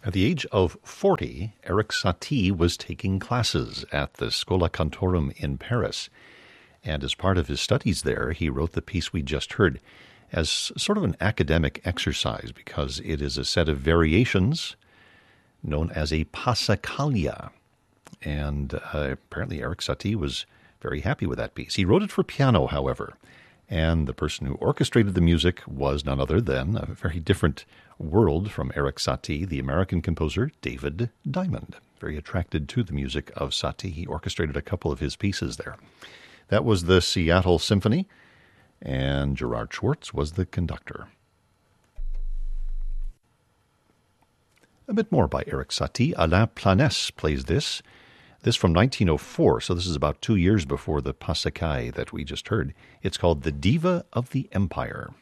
At the age of 40, Erik Satie was taking classes at the Schola Cantorum in Paris. And as part of his studies there, he wrote the piece we just heard as sort of an academic exercise because it is a set of variations known as a passacaglia. And apparently Erik Satie was very happy with that piece. He wrote it for piano, however, and the person who orchestrated the music was none other than a very different world from Erik Satie, the American composer David Diamond. Very attracted to the music of Satie. He orchestrated a couple of his pieces there. That was the Seattle Symphony, and Gerard Schwartz was the conductor. A bit more by Erik Satie. Alain Planès plays this from 1904, so this is about 2 years before the Passacaglia that we just heard. It's called The Diva of the Empire.